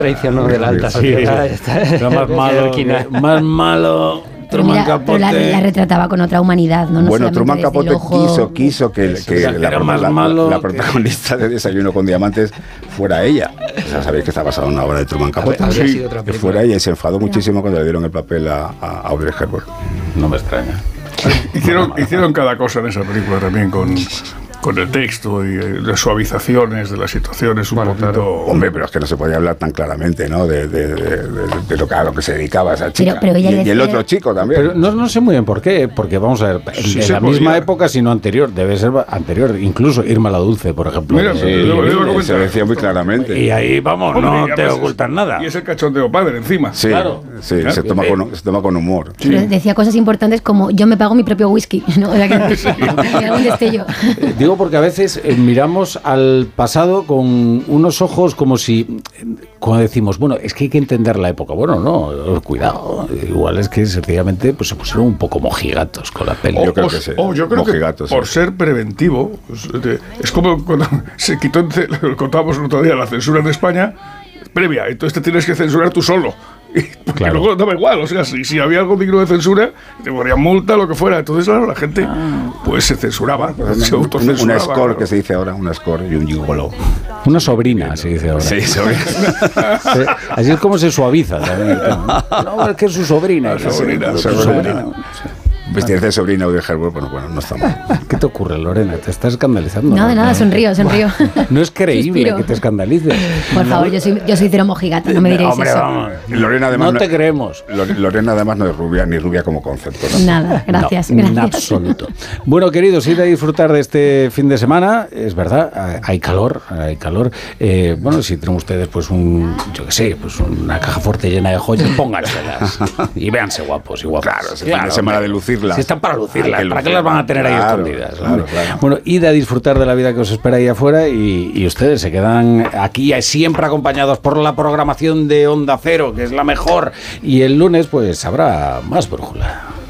traicionó de la alta sociedad. Era más malo. Truman Capote. Pero la retrataba con otra humanidad, ¿no? Bueno, Truman Capote quiso que la protagonista de Desayuno con Diamantes fuera ella. O sea, sabéis que está basado en una obra de Truman Capote. Que fuera ella, y se enfadó muchísimo cuando le dieron el papel a Audrey Hepburn. No me extraña. Hicieron cada cosa en esa película también con el texto y las suavizaciones de las situaciones un poquito... Hombre, pero es que no se podía hablar tan claramente, ¿no? De a lo que se dedicaba esa chica. Pero ella y el otro chico también. Pero no sé muy bien por qué, porque vamos a ver, en la misma época, sino anterior, debe ser anterior, incluso Irma la Dulce, por ejemplo. Mira, se decía muy claramente. Y ahí, vamos, no te ocultan nada. Y es el cachondeo padre encima. Sí, claro. Sí, se toma con humor. Sí. Pero decía cosas importantes como, yo me pago mi propio whisky, ¿no? O sea, que hay algún destello. Digo porque a veces miramos al pasado con unos ojos como si, cuando decimos, bueno, es que hay que entender la época. Bueno, no, cuidado. Igual es que sencillamente pues, se pusieron un poco mojigatos con la peli. Yo creo que por ser preventivo, es como cuando se quitó, lo contábamos el otro día, la censura en España previa, entonces te tienes que censurar tú solo. Porque luego daba igual, o sea, si había algo digno de censura, te ponían multa, lo que fuera. Entonces, claro, la gente pues se censuraba, se autocensuraba. Una score, que se dice ahora, una score y un gigolo. Una sobrina, se dice ahora. Sí, sobrina. Así es como se suaviza también el tema. No, es que es su sobrina. Sobrina. Vestirse de sobrina de Hepburn, bueno, no está mal. ¿Qué te ocurre, Lorena? ¿Te estás escandalizando? No, de nada, sonrío. No es creíble que te escandalices. Por favor, yo soy cero mojigata, no me diréis hombre, eso. Vamos. Lorena, además, no te creemos. Lorena además no es rubia, ni rubia como concepto. ¿No? Nada, gracias. En absoluto. Bueno, queridos, id a disfrutar de este fin de semana. Es verdad, hay calor. Bueno, si tienen ustedes pues pues una caja fuerte llena de joyas, pónganselas y véanse guapos y guapas. Claro, es el fin de semana de lucirlas. Si están para lucirlas, ¿para qué las van a tener ahí escondidas? Claro. Bueno, id a disfrutar de la vida que os espera ahí afuera y ustedes se quedan aquí siempre acompañados por la programación de Onda Cero, que es la mejor. Y el lunes pues habrá más brújula.